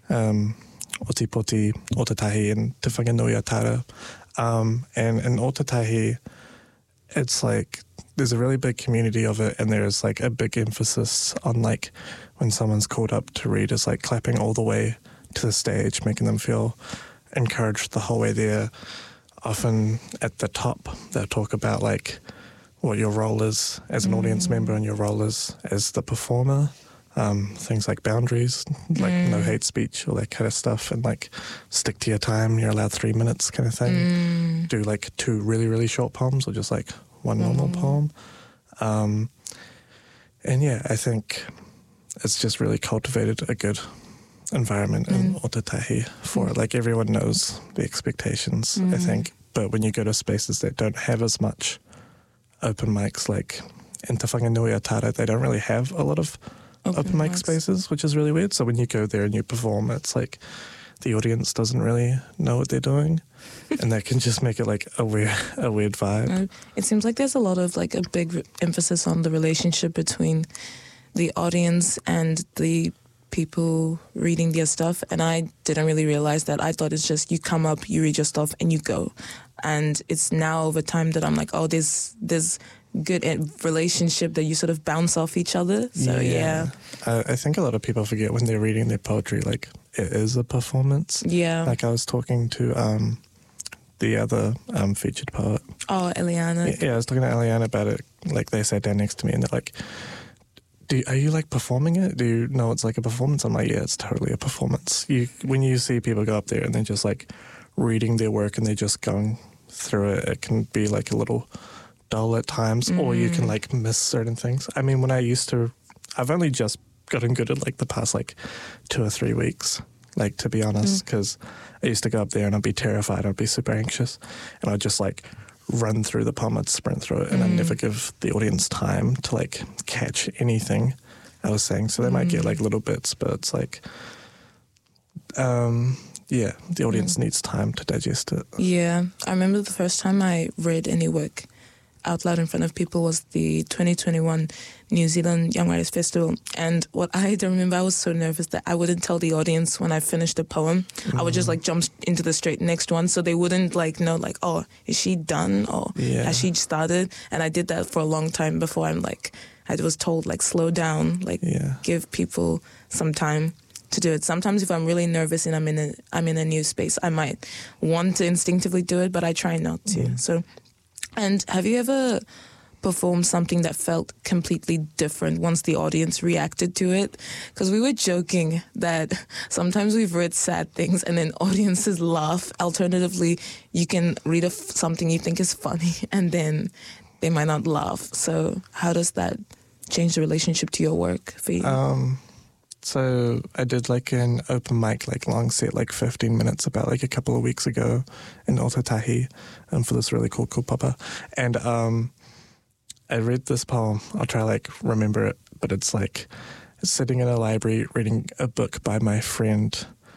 Otipoti, Otatahi, and Te Whanganui Atara. And in Otatahi, it's like there's a really big community of it, and there's like a big emphasis on like when someone's called up to read, is like clapping all the way to the stage, making them feel encouraged the whole way there. Often at the top, they'll talk about like what your role is as an audience member and your role is as the performer. Things like boundaries, like no hate speech, all that kind of stuff, and like stick to your time, you're allowed 3 minutes kind of thing. Do like 2 really, really short poems or just like 1 normal poem. And yeah, I think it's just really cultivated a good environment in Otatahi for it. Like everyone knows the expectations, I think. But when you go to spaces that don't have as much open mics, like in Te Whanganui Atara, they don't really have a lot of open mic spaces, which is really weird. So when you go there and you perform, it's like the audience doesn't really know what they're doing, and that can just make it like a weird vibe. It seems like there's a lot of like a big emphasis on the relationship between the audience and the people reading their stuff, and I didn't really realize that. I thought it's just you come up, you read your stuff, and you go. And it's now over time that I'm like, oh, there's good relationship that you sort of bounce off each other. So yeah. I think a lot of people forget when they're reading their poetry, like it is a performance. Yeah. Like I was talking to the other featured poet. Oh, Eliana. Yeah, I was talking to Eliana about it. Like they sat down next to me and they're like, are you like performing it? Do you know it's like a performance? I'm like, yeah, it's totally a performance. When you see people go up there and they're just like reading their work and they're just going through it, it can be like a little dull at times, or you can like miss certain things. I mean, I've only just gotten good at like the past like 2 or 3 weeks, like to be honest, because I used to go up there and I'd be terrified, I'd be super anxious, and I'd just like run through the poem, I'd sprint through it, and I'd never give the audience time to like catch anything I was saying. So they might get like little bits, but it's like, yeah, the audience needs time to digest it. Yeah, I remember the first time I read any work out loud in front of people was the 2021 New Zealand Young Writers Festival. And what I don't remember, I was so nervous that I wouldn't tell the audience when I finished the poem. I would just like jump into the straight next one, so they wouldn't like know like, oh, is she done or has she started? And I did that for a long time before I was told like slow down, like give people some time to do it. Sometimes if I'm really nervous and I'm in a new space, I might want to instinctively do it, but I try not to. So. And have you ever performed something that felt completely different once the audience reacted to it? Because we were joking that sometimes we've read sad things and then audiences laugh. Alternatively, you can read something you think is funny and then they might not laugh. So how does that change the relationship to your work for you? So I did like an open mic, like long set, like 15 minutes about like a couple of weeks ago in Otatahi for this really cool papa. And I read this poem. I'll try like remember it, but it's like sitting in a library reading a book by my friend.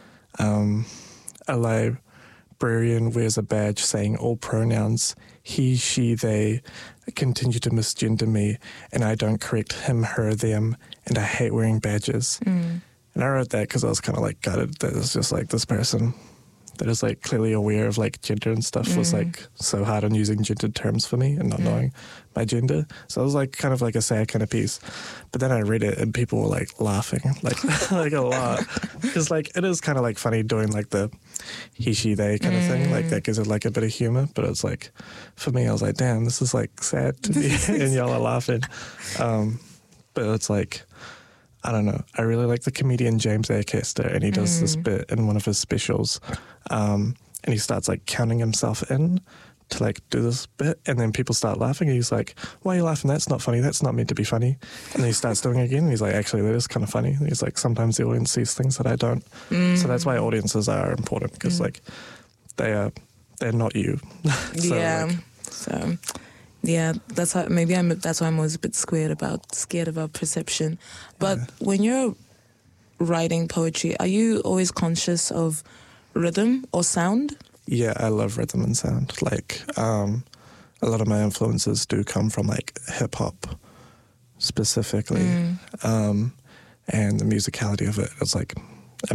A librarian wears a badge saying all pronouns, he, she, they, continue to misgender me, and I don't correct him, her, them, and I hate wearing badges. And I wrote that because I was kind of like gutted that it's just like this person that is like clearly aware of like gender and stuff was like so hard on using gendered terms for me and not knowing my gender. So it was like kind of like a sad kind of piece. But then I read it and people were like laughing like like a lot, because like it is kind of like funny doing like the he, she, they kind of thing. Like that gives it like a bit of humor. But it's like for me, I was like, damn, this is like sad to me, and y'all are laughing. But it's like, I don't know. I really like the comedian James Acaster, and he does this bit in one of his specials, and he starts like counting himself in to like do this bit, and then people start laughing, and he's like, why are you laughing? That's not funny. That's not meant to be funny. And then he starts doing it again, and he's like, actually, that is kind of funny. And he's like, sometimes the audience sees things that I don't. So that's why audiences are important, because like they're not you. So, yeah, that's how that's why I'm always a bit scared about perception. But when you're writing poetry, are you always conscious of rhythm or sound? Yeah, I love rhythm and sound. Like a lot of my influences do come from like hip hop specifically, and the musicality of it is like